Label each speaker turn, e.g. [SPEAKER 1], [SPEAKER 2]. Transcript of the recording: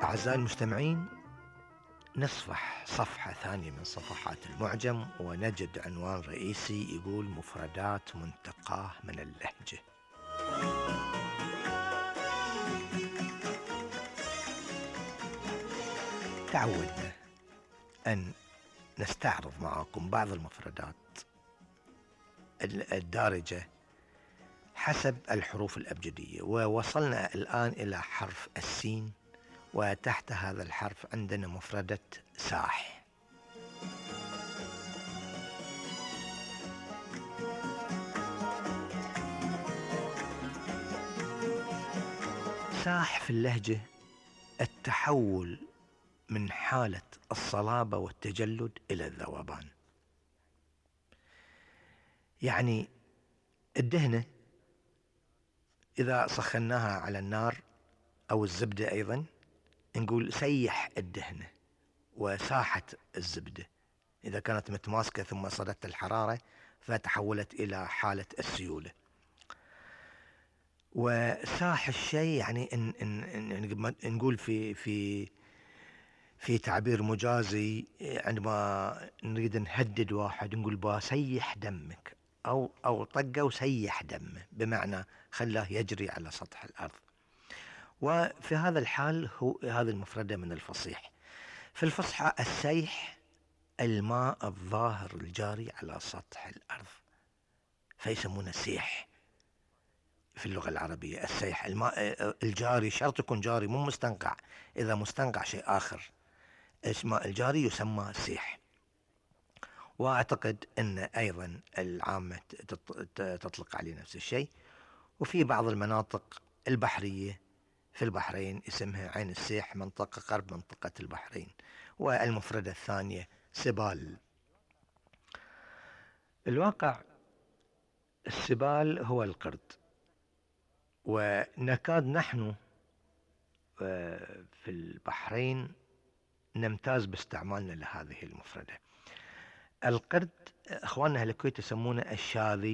[SPEAKER 1] أعزائي المستمعين، نصفح صفحة ثانية من صفحات المعجم ونجد عنوان رئيسي يقول مفردات منتقاة من اللهجة. تعودنا أن نستعرض معكم بعض المفردات الدارجة حسب الحروف الأبجدية، ووصلنا الآن إلى حرف السين، وتحت هذا الحرف عندنا مفردة ساح. ساح في اللهجة التحول من حالة الصلابة والتجلد إلى الذوبان. يعني الدهنة إذا سخناها على النار أو الزبدة أيضا نقول سيح الدهنة، وساحت الزبدة إذا كانت متماسكة ثم صدت الحرارة فتحولت إلى حالة السيولة. وساح الشيء يعني إن نقول في تعبير مجازي، عندما نريد نهدد واحد نقول بسيح دمك، أو طقه وسيح دمه، بمعنى خلاه يجري على سطح الأرض. وفي هذا الحال هذه المفردة من الفصيح. في الفصحى السيح الماء الظاهر الجاري على سطح الأرض، فيسمونه سيح في اللغة العربية. السيح الماء الجاري، شرط يكون جاري مو مستنقع، إذا مستنقع شيء آخر. الماء الجاري يسمى سيح. وأعتقد أن أيضا العامة تطلق عليه نفس الشيء. وفي بعض المناطق البحرية في البحرين اسمها عين السيح، منطقة قرب منطقة البحرين. والمفردة الثانية سبال. الواقع السبال هو القرد، ونكاد نحن في البحرين نمتاز باستعمالنا لهذه المفردة. القرد اخواننا اهل الكويت يسمونه الشاذي.